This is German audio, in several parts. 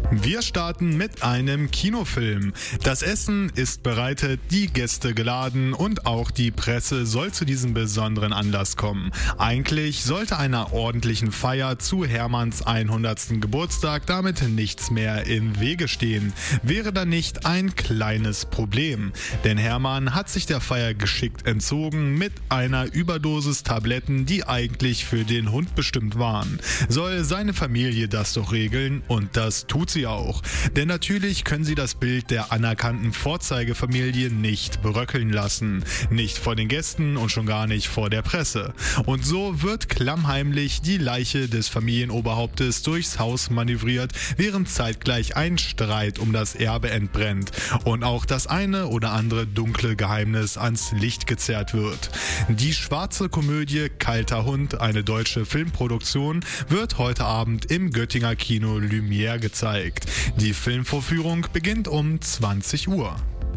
Wir starten mit einem Kinofilm. Das Essen ist bereitet, die Gäste geladen und auch die Presse soll zu diesem besonderen Anlass kommen. Eigentlich sollte einer ordentlichen Feier zu Hermanns 100. Geburtstag damit nichts mehr im Wege stehen. Wäre da nicht ein kleines Problem. Denn Hermann hat sich der Feier geschickt entzogen mit einer Überdosis Tabletten, die eigentlich für den Hund bestimmt waren. Soll seine Familie das doch regeln und das tut sie auch. Denn natürlich können sie das Bild der anerkannten Vorzeigefamilie nicht beröckeln lassen. Nicht vor den Gästen und schon gar nicht vor der Presse. Und so wird klammheimlich die Leiche des Familienoberhauptes durchs Haus manövriert, während zeitgleich ein Streit um das Erbe entbrennt und auch das eine oder andere dunkle Geheimnis ans Licht gezerrt wird. Die schwarze Komödie Kalter Hund, eine deutsche Filmproduktion, wird heute Abend im Göttinger Kino Lumière gezeigt. Die Filmvorführung beginnt um 20 Uhr.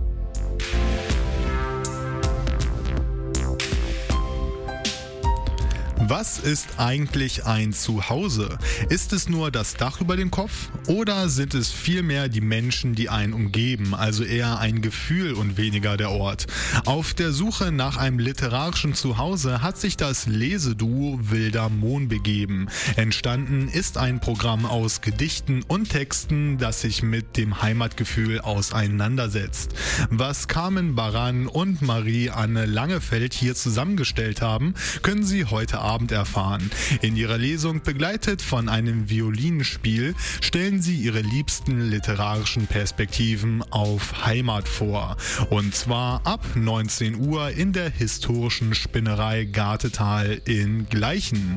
Was ist eigentlich ein Zuhause? Ist es nur das Dach über dem Kopf oder sind es vielmehr die Menschen, die einen umgeben, also eher ein Gefühl und weniger der Ort? Auf der Suche nach einem literarischen Zuhause hat sich das Leseduo Wilder Mohn begeben. Entstanden ist ein Programm aus Gedichten und Texten, das sich mit dem Heimatgefühl auseinandersetzt. Was Carmen Baran und Marie-Anne Langefeld hier zusammengestellt haben, können Sie heute Abend erfahren. In ihrer Lesung, begleitet von einem Violinspiel, stellen sie ihre liebsten literarischen Perspektiven auf Heimat vor. Und zwar ab 19 Uhr in der historischen Spinnerei Gartetal in Gleichen.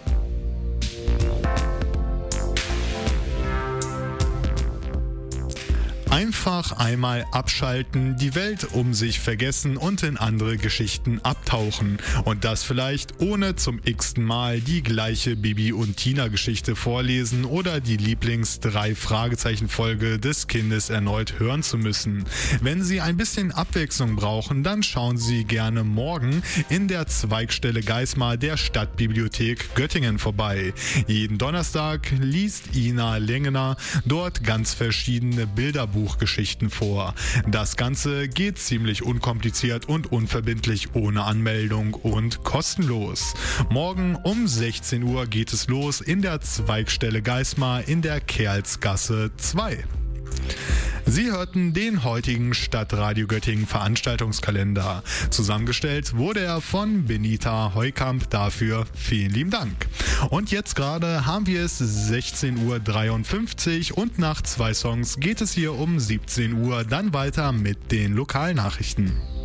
Einfach einmal abschalten, die Welt um sich vergessen und in andere Geschichten abtauchen. Und das vielleicht ohne zum x-ten Mal die gleiche Bibi und Tina Geschichte vorlesen oder die Lieblings-3-Fragezeichen-Folge des Kindes erneut hören zu müssen. Wenn Sie ein bisschen Abwechslung brauchen, dann schauen Sie gerne morgen in der Zweigstelle Geismar der Stadtbibliothek Göttingen vorbei. Jeden Donnerstag liest Ina Lengener dort ganz verschiedene Bilderbuchgeschichten vor. Das Ganze geht ziemlich unkompliziert und unverbindlich ohne Anmeldung und kostenlos. Morgen um 16 Uhr geht es los in der Zweigstelle Geismar in der Kerlsgasse 2. Sie hörten den heutigen Stadtradio Göttingen Veranstaltungskalender. Zusammengestellt wurde er von Benita Heukamp. Dafür vielen lieben Dank. Und jetzt gerade haben wir es 16:53 Uhr und nach 2 Songs geht es hier um 17 Uhr dann weiter mit den Lokalnachrichten.